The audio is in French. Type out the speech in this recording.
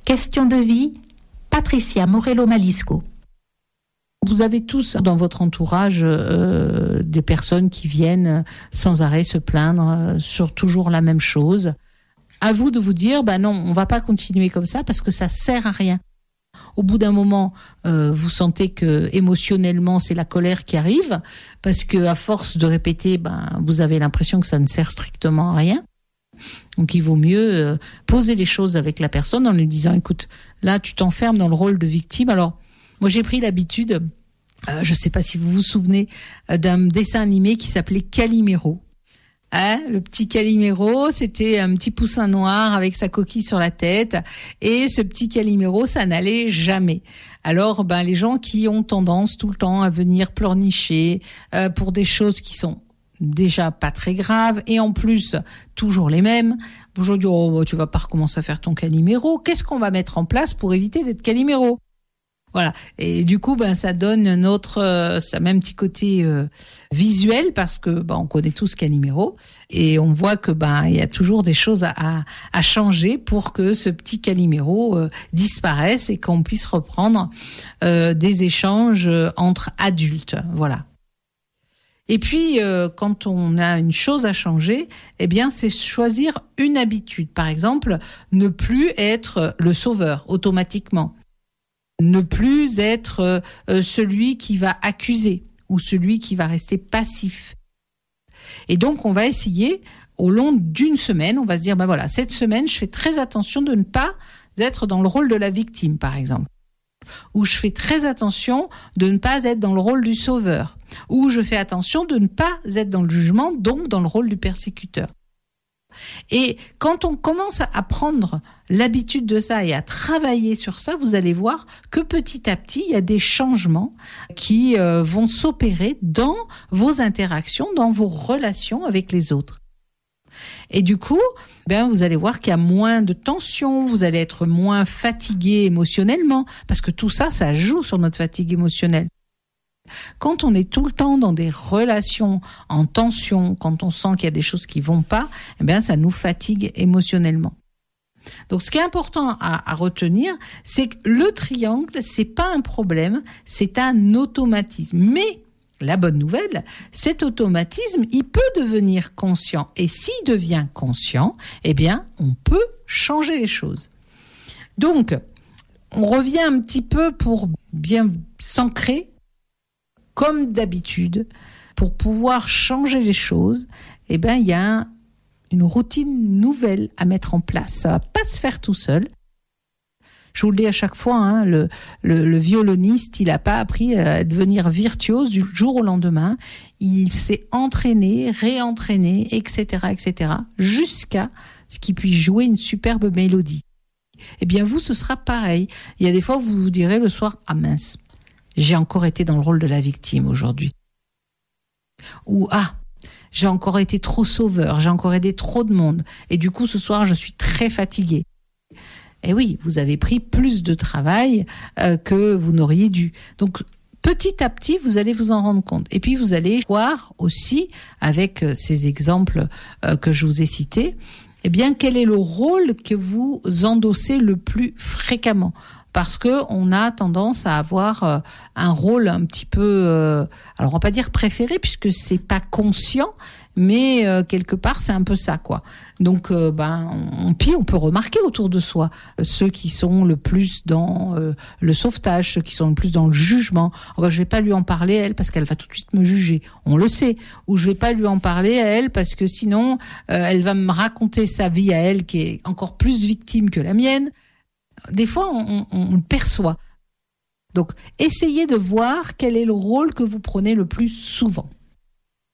Question de vie, Patricia Morello-Malisco. Vous avez tous dans votre entourage des personnes qui viennent sans arrêt se plaindre sur toujours la même chose. À vous de vous dire, non, on va pas continuer comme ça parce que ça sert à rien. Au bout d'un moment, vous sentez que émotionnellement c'est la colère qui arrive parce que à force de répéter, vous avez l'impression que ça ne sert strictement à rien. Donc il vaut mieux poser les choses avec la personne en lui disant, écoute, là tu t'enfermes dans le rôle de victime. Alors moi j'ai pris l'habitude, je ne sais pas si vous vous souvenez d'un dessin animé qui s'appelait Calimero. Le petit Calimero, c'était un petit poussin noir avec sa coquille sur la tête. Et ce petit Calimero, ça n'allait jamais. Alors, les gens qui ont tendance tout le temps à venir pleurnicher pour des choses qui sont déjà pas très graves et en plus toujours les mêmes. Bonjour, tu vas pas recommencer à faire ton Calimero. Qu'est-ce qu'on va mettre en place pour éviter d'être Calimero ? Voilà. Et du coup, ça donne ça met un petit côté visuel parce que on connaît tous Calimero et on voit que il y a toujours des choses à changer pour que ce petit Calimero disparaisse et qu'on puisse reprendre des échanges entre adultes. Voilà. Et puis, quand on a une chose à changer, c'est choisir une habitude. Par exemple, ne plus être le sauveur automatiquement. Ne plus être celui qui va accuser ou celui qui va rester passif. Et donc, on va essayer, au long d'une semaine, on va se dire, cette semaine, je fais très attention de ne pas être dans le rôle de la victime, par exemple. Ou je fais très attention de ne pas être dans le rôle du sauveur. Ou je fais attention de ne pas être dans le jugement, donc dans le rôle du persécuteur. Et quand on commence à prendre l'habitude de ça et à travailler sur ça, vous allez voir que petit à petit, il y a des changements qui vont s'opérer dans vos interactions, dans vos relations avec les autres. Et du coup, vous allez voir qu'il y a moins de tension, vous allez être moins fatigué émotionnellement, parce que tout ça, ça joue sur notre fatigue émotionnelle. Quand on est tout le temps dans des relations en tension, quand on sent qu'il y a des choses qui vont pas, ça nous fatigue émotionnellement. Donc, ce qui est important à retenir, c'est que le triangle, c'est pas un problème, c'est un automatisme. Mais la bonne nouvelle, cet automatisme, il peut devenir conscient. Et s'il devient conscient, on peut changer les choses. Donc, on revient un petit peu pour bien s'ancrer. Comme d'habitude, pour pouvoir changer les choses, il y a une routine nouvelle à mettre en place. Ça va pas se faire tout seul. Je vous le dis à chaque fois, le violoniste, il n'a pas appris à devenir virtuose du jour au lendemain. Il s'est entraîné, réentraîné, etc., jusqu'à ce qu'il puisse jouer une superbe mélodie. Vous, ce sera pareil. Il y a des fois où vous vous direz le soir, ah mince, j'ai encore été dans le rôle de la victime aujourd'hui. Ou, j'ai encore été trop sauveur, j'ai encore aidé trop de monde. Et du coup, ce soir, je suis très fatiguée. Et oui, vous avez pris plus de travail que vous n'auriez dû. Donc, petit à petit, vous allez vous en rendre compte. Et puis, vous allez voir aussi, avec ces exemples que je vous ai cités, quel est le rôle que vous endossez le plus fréquemment. Parce que on a tendance à avoir un rôle un petit peu, alors on va pas dire préféré puisque c'est pas conscient, mais quelque part c'est un peu ça quoi. Donc on peut remarquer autour de soi ceux qui sont le plus dans le sauvetage, ceux qui sont le plus dans le jugement. Je vais pas lui en parler à elle parce qu'elle va tout de suite me juger. On le sait. Ou je vais pas lui en parler à elle parce que sinon elle va me raconter sa vie à elle qui est encore plus victime que la mienne. Des fois, on le perçoit. Donc, essayez de voir quel est le rôle que vous prenez le plus souvent.